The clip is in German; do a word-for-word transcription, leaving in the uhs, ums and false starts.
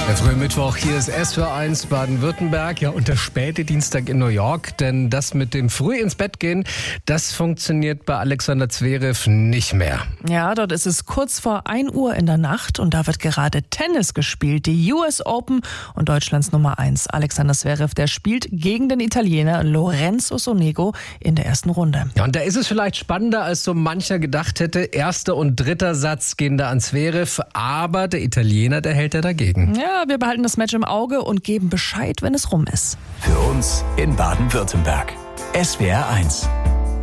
Der frühe Mittwoch, hier ist S für eins Baden-Württemberg, ja, und der späte Dienstag in New York, denn das mit dem früh ins Bett gehen, das funktioniert bei Alexander Zverev nicht mehr. Ja, dort ist es kurz vor ein Uhr in der Nacht und da wird gerade Tennis gespielt, die U S Open, und Deutschlands Nummer eins, Alexander Zverev, der spielt gegen den Italiener Lorenzo Sonego in der ersten Runde. Ja, und da ist es vielleicht spannender, als so mancher gedacht hätte. Erster und dritter Satz gehen da an Zverev, aber der Italiener, der hält ja dagegen. Ja, wir behalten das Match im Auge und geben Bescheid, wenn es rum ist. Für uns in Baden-Württemberg. S W R eins.